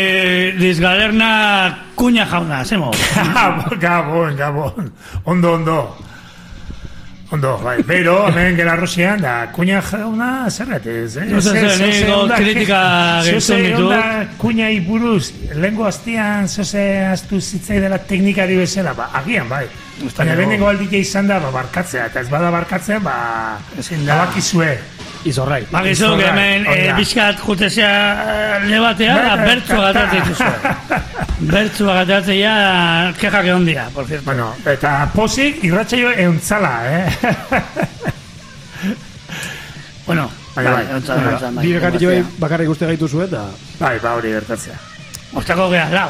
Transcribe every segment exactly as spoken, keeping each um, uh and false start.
Dizgalerna kuña jauna, zemo? Gabon, gabon. Ondo, ondo. Ondo, bai. Pero, hemen gela Rosian, da, kuña jauna zerretez, eh? No sé, nego kritika gehizun ditu. Zoze, kuña iburuz, lehenko aztian, zoze, aztu zitzai dela teknikari bezala, ba, agian, bai. Baina lehenengo aldik izan da, ba, barkatzea, eta ez bada barkatzea, ba, abakizue. Izorrai. Ba, gizuk hemen bizkat jutezea lebatea, da, bertzu agatatze dituzue. Bertzu agatatze ja, kejak egon dira, por cierto. Bueno, eta posik irratxaio euntzala, eh? Bueno, bai, bai. Birekari joai bakarrik uste gaitu zuen, da... Bai, ba, hori gertatzea. Ostako geha, lau.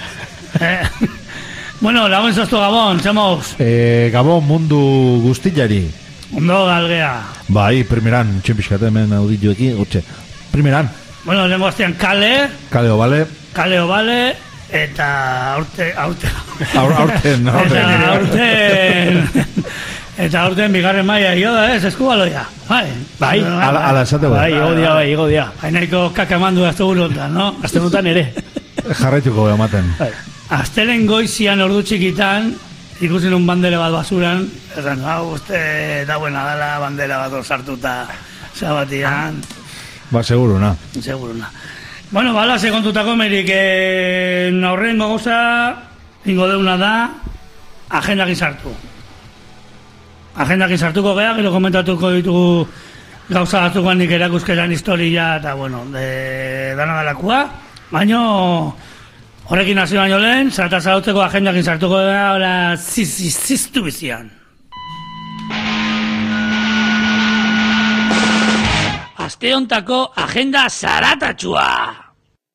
Bueno, lagun zoztu Gabon, zemoz? Eh, Gabon mundu guztillari. Ondo galgea. Bai, primeran, txempiskate hemen auditioekin, gutxe. Primeran. Bueno, lehenko aztean kale. Kale obale. Kale obale, eta aurte, aurte. Aurten, aurten. Eta aurten. Eta aurten bigarren maia io da, ez, eskubaloia. Bai. Bai. Ala esate bai. Bai, igo dia, bai, igo dia. Hainaiko kakamandu azte burutan, no? Azte burutan ere. Jarraituko ematen. Bai. Aztelen goizian ordu txikitan, ikusten un bandera bat basuran, esan, hau, uste, da buena dala, bandera bat osartuta, zabatian. Ba, seguro, na. Seguro, na. Bueno, bala, sekontutako merik, eh, naurren gogoza, ingo deuna da, agendak izartu. Agendak izartuko geha, gero komentatuko ditugu gauza batzukoan nik erakuskeran historia, eta, bueno, de, dana dalakua, baino... Horrekin hasi baino lehen, zarata zarautzeko agendakin sartuko da, ora ziztu bizian. Aste hontako agenda zaratatxua!